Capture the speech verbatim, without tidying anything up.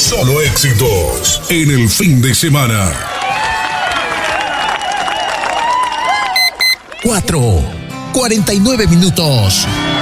Solo éxitos en el fin de semana. Cuatro, cuarenta y nueve minutos.